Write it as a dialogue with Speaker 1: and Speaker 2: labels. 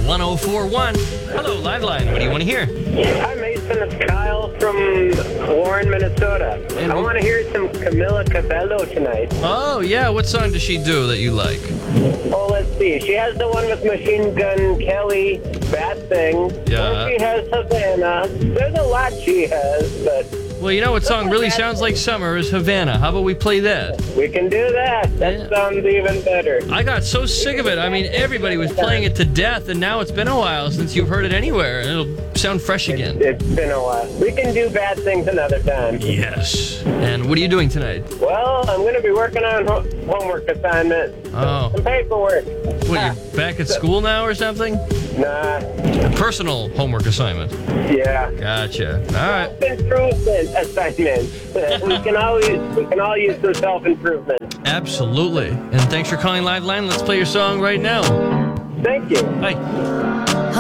Speaker 1: 1041. Hello, Liveline. What do you want to hear?
Speaker 2: Hi, Mason. It's Kyle from Warren, Minnesota.
Speaker 1: And
Speaker 2: I want to hear some Camila Cabello tonight.
Speaker 1: Oh, yeah. What song does she do that you like?
Speaker 2: Oh, let's see. She has the one with Machine Gun Kelly, Bad Thing.
Speaker 1: Yeah.
Speaker 2: Or she has Havana. There's a lot she has, but
Speaker 1: Well, you know what song really sounds like summer is Havana. How about we play that?
Speaker 2: we can do that. That
Speaker 1: Yeah.
Speaker 2: sounds even better.
Speaker 1: I got so sick of it. I mean, everybody was playing it to death, and now it's been a while since you've heard it anywhere, and it'll sound fresh again.
Speaker 2: It's been a while. We can do Bad Things another time.
Speaker 1: Yes. And what are you doing tonight?
Speaker 2: Well, I'm going to be working on homework assignment.
Speaker 1: Oh.
Speaker 2: Some paperwork.
Speaker 1: What, you're back at school now or something?
Speaker 2: Nah.
Speaker 1: Personal homework assignment.
Speaker 2: Yeah.
Speaker 1: Gotcha. All right.
Speaker 2: Self-improvement assignments. we can all use some self-improvement.
Speaker 1: Absolutely. And thanks for calling Liveline. Let's play your song right now.
Speaker 2: Thank you.
Speaker 1: Bye.